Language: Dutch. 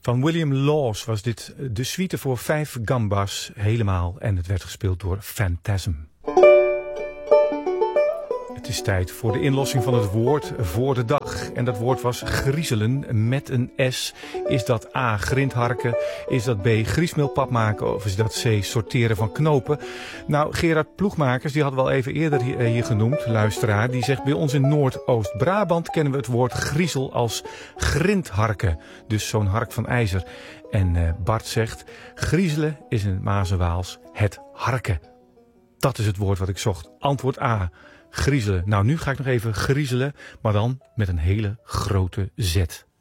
Van William Laws was dit de suite voor 5 gambas helemaal en het werd gespeeld door Phantasm. Het is tijd voor de inlossing van het woord voor de dag. En dat woord was griezelen met een S. Is dat A, grindharken? Is dat B, griesmeelpap maken? Of is dat C, sorteren van knopen? Nou, Gerard Ploegmakers, die hadden we al even eerder hier genoemd, luisteraar. Die zegt, bij ons in Noordoost-Brabant kennen we het woord griezel als grindharken. Dus zo'n hark van ijzer. En Bart zegt, griezelen is in het Maas en Waals het harken. Dat is het woord wat ik zocht. Antwoord A. Griezelen. Nou, nu ga ik nog even griezelen, maar dan met een hele grote Z.